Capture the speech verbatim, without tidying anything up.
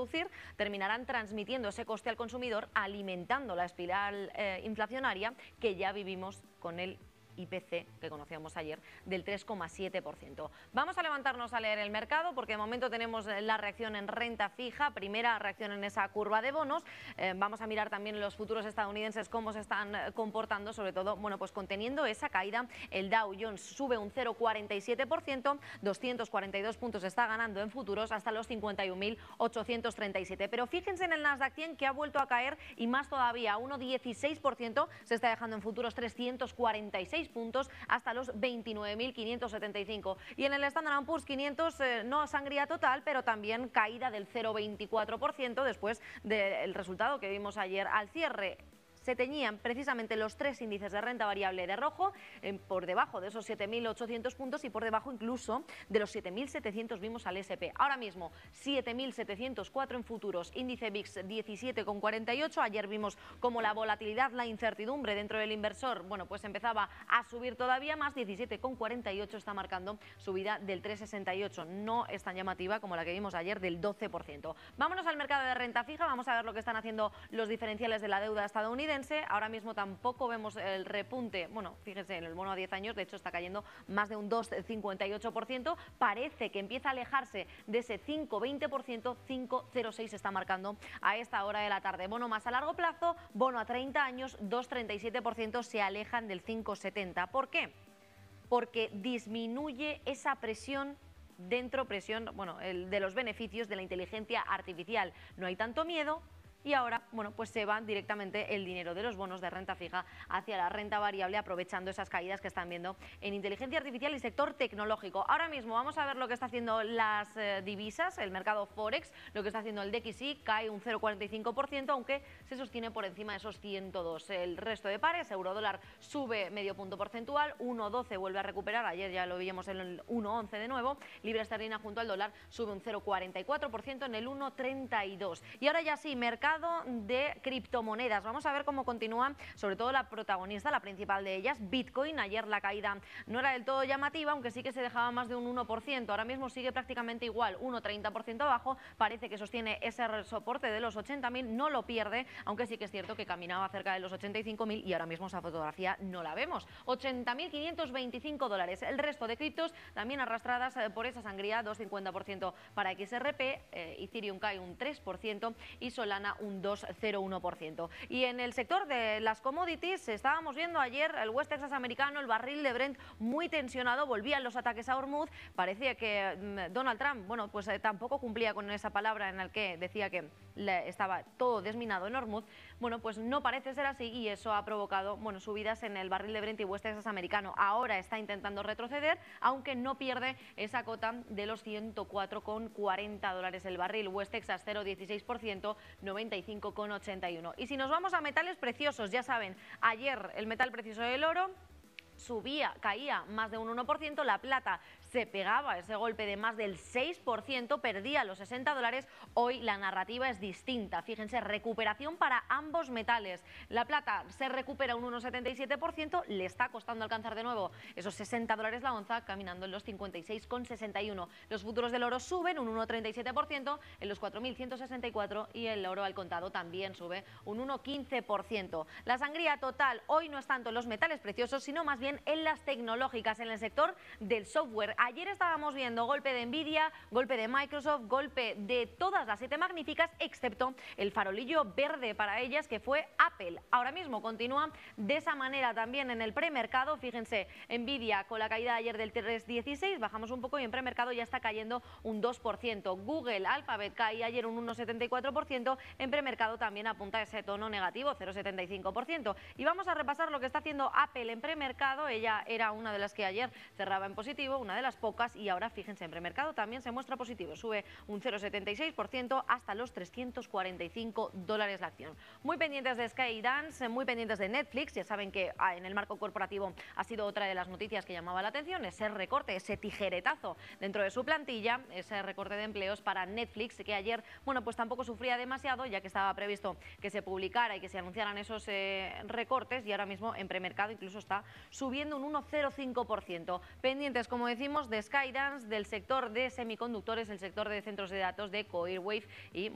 reducir, terminarán transmitiendo ese coste al consumidor, alimentando la espiral eh, inflacionaria que ya vivimos con el I P C, que conocíamos ayer, del tres coma siete por ciento. Vamos a levantarnos a leer el mercado, porque de momento tenemos la reacción en renta fija, primera reacción en esa curva de bonos. Eh, vamos a mirar también los futuros estadounidenses cómo se están comportando, sobre todo, bueno, pues conteniendo esa caída. El Dow Jones sube un cero coma cuarenta y siete por ciento, doscientos cuarenta y dos puntos está ganando en futuros hasta los cincuenta y un mil ochocientos treinta y siete. Pero fíjense en el Nasdaq cien, que ha vuelto a caer, y más todavía, un uno coma dieciséis por ciento, se está dejando en futuros trescientos cuarenta y seis puntos hasta los veintinueve mil quinientos setenta y cinco. Y en el Standard and Poor's quinientos eh, no sangría total, pero también caída del cero coma veinticuatro por ciento después del resultado que vimos ayer al cierre. Se teñían precisamente los tres índices de renta variable de rojo, eh, por debajo de esos siete mil ochocientos puntos y por debajo incluso de los siete mil setecientos vimos al ese pe. Ahora mismo siete mil setecientos cuatro en futuros, índice V I X diecisiete coma cuarenta y ocho. Ayer vimos como la volatilidad, la incertidumbre dentro del inversor, bueno, pues empezaba a subir todavía más, diecisiete coma cuarenta y ocho está marcando subida del tres coma sesenta y ocho, no es tan llamativa como la que vimos ayer del doce por ciento. Vámonos al mercado de renta fija, vamos a ver lo que están haciendo los diferenciales de la deuda estadounidense. Ahora mismo tampoco vemos el repunte, bueno, fíjense, en el bono a diez años, de hecho está cayendo más de un dos coma cincuenta y ocho por ciento, parece que empieza a alejarse de ese cinco coma veinte por ciento, cinco coma cero seis está marcando a esta hora de la tarde. Bono más a largo plazo, bono a treinta años, dos coma treinta y siete por ciento, se alejan del cinco coma setenta. ¿Por qué? Porque disminuye esa presión dentro, presión, bueno, el de los beneficios de la inteligencia artificial. No hay tanto miedo. Y ahora, bueno, pues se va directamente el dinero de los bonos de renta fija hacia la renta variable, aprovechando esas caídas que están viendo en inteligencia artificial y sector tecnológico. Ahora mismo vamos a ver lo que está haciendo las eh, divisas, el mercado Forex, lo que está haciendo el D X Y, cae un cero coma cuarenta y cinco por ciento, aunque se sostiene por encima de esos ciento dos. El resto de pares, eurodólar sube medio punto porcentual, uno coma doce vuelve a recuperar, ayer ya lo veíamos en el uno coma once de nuevo, libra esterlina junto al dólar sube un cero coma cuarenta y cuatro por ciento en el uno coma treinta y dos. Y ahora ya sí, mercado de criptomonedas. Vamos a ver cómo continúa, sobre todo la protagonista, la principal de ellas, Bitcoin. Ayer la caída no era del todo llamativa, aunque sí que se dejaba más de un uno por ciento. Ahora mismo sigue prácticamente igual, uno coma treinta por ciento abajo. Parece que sostiene ese soporte de los ochenta mil, no lo pierde, aunque sí que es cierto que caminaba cerca de los ochenta y cinco mil y ahora mismo esa fotografía no la vemos. ochenta mil quinientos veinticinco dólares. El resto de criptos también arrastradas por esa sangría, dos coma cincuenta por ciento para X R P, eh, Ethereum cae un tres por ciento y Solana un dos coma cero uno por ciento. Y en el sector de las commodities estábamos viendo ayer el West Texas americano, el barril de Brent muy tensionado, volvían los ataques a Hormuz, parecía que mmm, Donald Trump, bueno, pues eh, tampoco cumplía con esa palabra en la que decía que le, estaba todo desminado en Hormuz. Bueno, pues no parece ser así y eso ha provocado, bueno, subidas en el barril de Brent y West Texas americano. Ahora está intentando retroceder, aunque no pierde esa cota de los ciento cuatro coma cuarenta dólares el barril. West Texas cero coma dieciséis por ciento, noventa y cinco coma ochenta y uno. Y si nos vamos a metales preciosos, ya saben, ayer el metal precioso del oro subía, caía más de un uno por ciento, la plata se pegaba ese golpe de más del seis por ciento, perdía los sesenta dólares, hoy la narrativa es distinta, fíjense, recuperación para ambos metales, la plata se recupera un uno coma setenta y siete por ciento, le está costando alcanzar de nuevo esos sesenta dólares la onza, caminando en los cincuenta y seis coma sesenta y uno, los futuros del oro suben un uno coma treinta y siete por ciento en los cuatro mil ciento sesenta y cuatro y el oro al contado también sube un uno coma quince por ciento. La sangría total hoy no es tanto en los metales preciosos, sino más bien en las tecnológicas, en el sector del software. Ayer estábamos viendo golpe de Nvidia, golpe de Microsoft, golpe de todas las siete magníficas, excepto el farolillo verde para ellas que fue Apple. Ahora mismo continúa de esa manera también en el premercado. Fíjense, Nvidia con la caída de ayer del tres coma dieciséis, bajamos un poco y en premercado ya está cayendo un dos por ciento. Google, Alphabet caía ayer un uno coma setenta y cuatro por ciento, en premercado también apunta ese tono negativo, cero coma setenta y cinco por ciento. Y vamos a repasar lo que está haciendo Apple en premercado. Ella era una de las que ayer cerraba en positivo, una de las pocas, y ahora fíjense, en premercado también se muestra positivo, sube un cero coma setenta y seis por ciento hasta los trescientos cuarenta y cinco dólares la acción. Muy pendientes de Skydance, muy pendientes de Netflix, ya saben que ah, en el marco corporativo ha sido otra de las noticias que llamaba la atención, ese recorte, ese tijeretazo dentro de su plantilla, ese recorte de empleos para Netflix, que ayer, bueno, pues tampoco sufría demasiado, ya que estaba previsto que se publicara y que se anunciaran esos eh, recortes, y ahora mismo en premercado incluso está subiendo un uno coma cero cinco por ciento. Pendientes, como decimos, de Skydance, del sector de semiconductores, el sector de centros de datos de Coirwave y